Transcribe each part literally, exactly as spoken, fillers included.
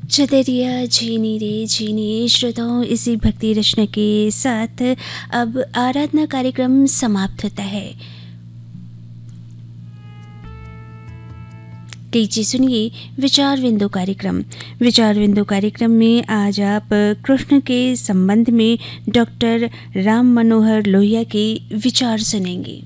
चतरिया झीनी रे झीनी। श्रोताओं, इसी भक्ति रचना के साथ अब आराधना कार्यक्रम समाप्त होता है। लीजिए सुनिए विचार विंदो कार्यक्रम। विचार विंदो कार्यक्रम में आज आप कृष्ण के संबंध में डॉक्टर राम मनोहर लोहिया के विचार सुनेंगे।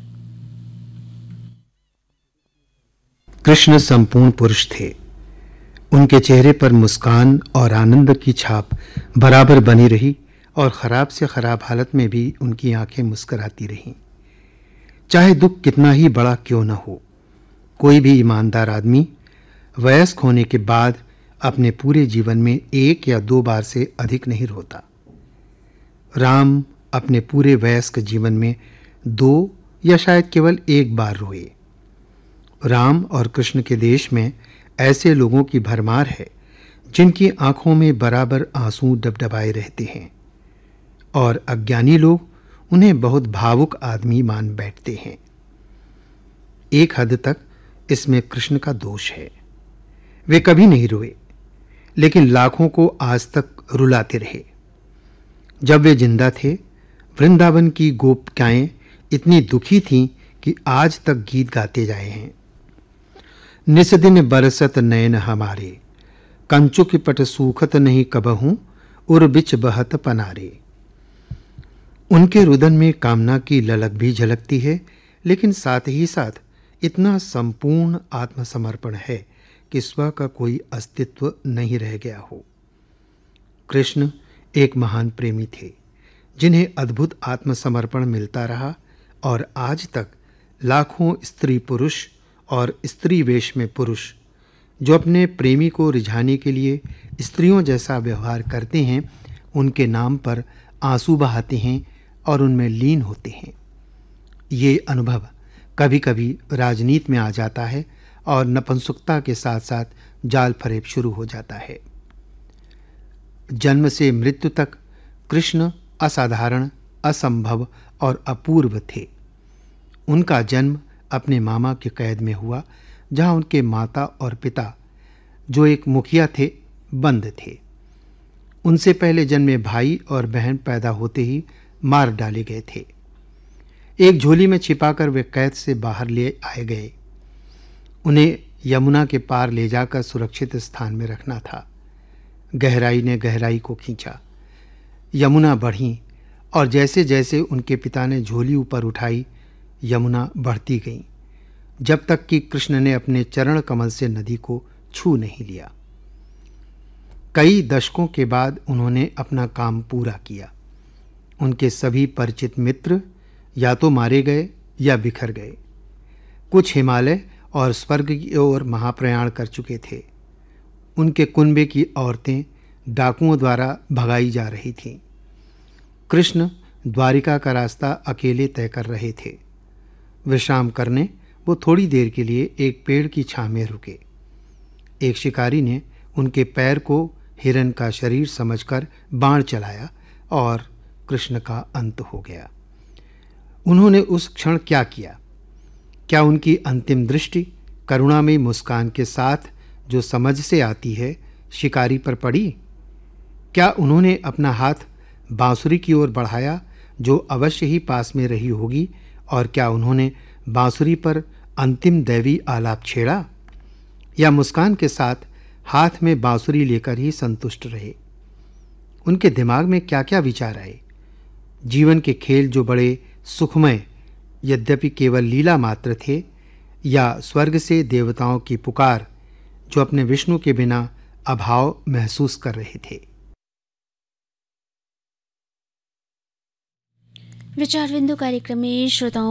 कृष्ण संपूर्ण पुरुष थे। उनके चेहरे पर मुस्कान और आनंद की छाप बराबर बनी रही और खराब से खराब हालत में भी उनकी आंखें मुस्कुराती रहीं। चाहे दुख कितना ही बड़ा क्यों न हो, कोई भी ईमानदार आदमी वयस्क होने के बाद अपने पूरे जीवन में एक या दो बार से अधिक नहीं रोता। राम अपने पूरे वयस्क जीवन में दो या शायद केवल एक बार रोए। राम और कृष्ण के देश में ऐसे लोगों की भरमार है जिनकी आंखों में बराबर आंसू डबडबाए रहते हैं और अज्ञानी लोग उन्हें बहुत भावुक आदमी मान बैठते हैं। एक हद तक इसमें कृष्ण का दोष है। वे कभी नहीं रोए, लेकिन लाखों को आज तक रुलाते रहे। जब वे जिंदा थे, वृंदावन की गोपिकाएं इतनी दुखी थीं कि आज तक गीत गाते जाए हैं। निस दिन बरसत नयन हमारे, कंचुक पट सूखत नहीं कबहूं, उर बिच बहत पनारे। उनके रुदन में कामना की ललक भी झलकती है, लेकिन साथ ही साथ इतना संपूर्ण आत्मसमर्पण है कि स्व का कोई अस्तित्व नहीं रह गया हो। कृष्ण एक महान प्रेमी थे जिन्हें अद्भुत आत्मसमर्पण मिलता रहा और आज तक लाखों स्त्री पुरुष और स्त्री वेश में पुरुष जो अपने प्रेमी को रिझाने के लिए स्त्रियों जैसा व्यवहार करते हैं, उनके नाम पर आंसू बहाते हैं और उनमें लीन होते हैं। ये अनुभव कभी-कभी राजनीति में आ जाता है और नपुंसकता के साथ-साथ जाल फरेब शुरू हो जाता है। जन्म से मृत्यु तक कृष्ण असाधारण, असंभव और अपूर्व थे। उनका जन्म अपने मामा के कैद में हुआ, जहां उनके माता और पिता, जो एक मुखिया थे, बंद थे। उनसे पहले जन्मे भाई और बहन पैदा होते ही मार डाले गए थे। एक झोली में छिपाकर वे कैद से बाहर ले आए गए। उन्हें यमुना के पार ले जाकर सुरक्षित स्थान में रखना था। गहराई ने गहराई को खींचा, यमुना बढ़ी और जैसे जैसे उनके पिता ने झोली ऊपर उठाई, यमुना बढ़ती गई, जब तक कि कृष्ण ने अपने चरण कमल से नदी को छू नहीं लिया। कई दशकों के बाद उन्होंने अपना काम पूरा किया। उनके सभी परिचित मित्र या तो मारे गए या बिखर गए। कुछ हिमालय और स्वर्ग की ओर महाप्रयाण कर चुके थे। उनके कुनबे की औरतें डाकुओं द्वारा भगाई जा रही थीं। कृष्ण द्वारिका का रास्ता अकेले तय कर रहे थे। विश्राम करने वो थोड़ी देर के लिए एक पेड़ की छांव में रुके। एक शिकारी ने उनके पैर को हिरन का शरीर समझकर बाण चलाया और कृष्ण का अंत हो गया। उन्होंने उस क्षण क्या किया? क्या उनकी अंतिम दृष्टि करुणामयी मुस्कान के साथ, जो समझ से आती है, शिकारी पर पड़ी? क्या उन्होंने अपना हाथ बांसुरी की ओर बढ़ाया, जो अवश्य ही पास में रही होगी? और क्या उन्होंने बांसुरी पर अंतिम दैवी आलाप छेड़ा, या मुस्कान के साथ हाथ में बांसुरी लेकर ही संतुष्ट रहे? उनके दिमाग में क्या क्या विचार आए? जीवन के खेल जो बड़े सुखमय, यद्यपि केवल लीला मात्र थे, या स्वर्ग से देवताओं की पुकार, जो अपने विष्णु के बिना अभाव महसूस कर रहे थे? विचार विंदो कार्यक्रम में श्रोताओं